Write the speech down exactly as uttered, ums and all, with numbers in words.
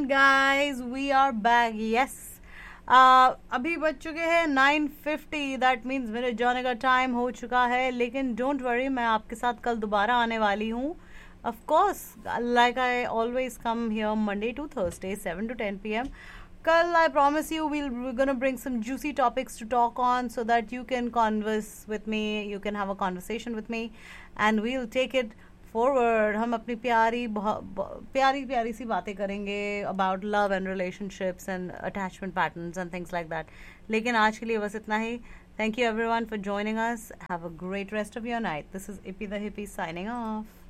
And guys we are back. Yes, अभी बज चुके हैं नाइन फिफ्टी. दैट मीन्स मेरे जाने का टाइम हो चुका है. लेकिन डोंट वरी, मैं आपके साथ कल दोबारा आने वाली हूँ. Of course, like I always come here Monday to Thursday, seven to ten p m. Kal, I promise you, we'll, we're gonna bring some juicy topics to talk on so that you can converse with me, you can have a conversation with me, and we'll take it forward. हम अपनी प्यारी प्यारी प्यारी सी बातें करेंगे about love and relationships and attachment patterns and things like that. लेकिन आज के लिए बस इतना ही. Thank you everyone for joining us. Have a great rest of your night. This is Ippy the Hippie signing off.